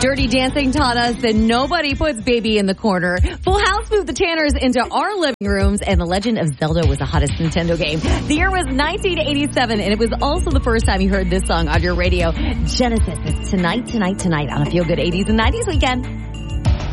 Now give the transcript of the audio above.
Dirty Dancing taught us that nobody puts baby in the corner. Full House moved the Tanners into our living rooms, and The Legend of Zelda was the hottest Nintendo game. The year was 1987, and it was also the first time you heard this song on your radio. Genesis is Tonight on a Feel Good 80s and 90s weekend.